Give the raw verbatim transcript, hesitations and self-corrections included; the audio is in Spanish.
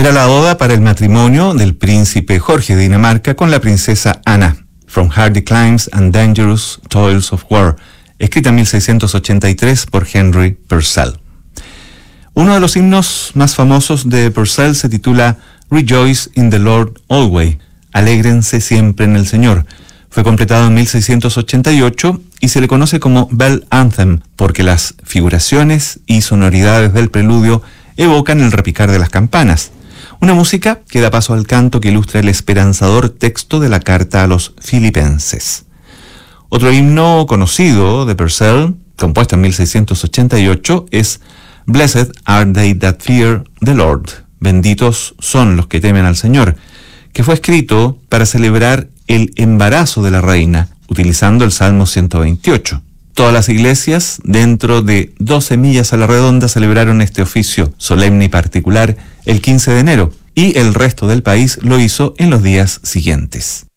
Era la oda para el matrimonio del príncipe Jorge de Dinamarca con la princesa Ana, From Hardy Climes and Dangerous Toils of War, escrita en mil seiscientos ochenta y tres por Henry Purcell. Uno de los himnos más famosos de Purcell se titula Rejoice in the Lord Always, Alégrense siempre en el Señor. Fue completado en mil seiscientos ochenta y ocho y se le conoce como Bell Anthem porque las figuraciones y sonoridades del preludio evocan el repicar de las campanas. Una música que da paso al canto que ilustra el esperanzador texto de la carta a los filipenses. Otro himno conocido de Purcell, compuesto en mil seiscientos ochenta y ocho, es Blessed are they that fear the Lord. Benditos son los que temen al Señor, que fue escrito para celebrar el embarazo de la reina, utilizando el Salmo ciento veintiocho. Todas las iglesias, dentro de doce millas a la redonda, celebraron este oficio solemne y particular el quince de enero, y el resto del país lo hizo en los días siguientes.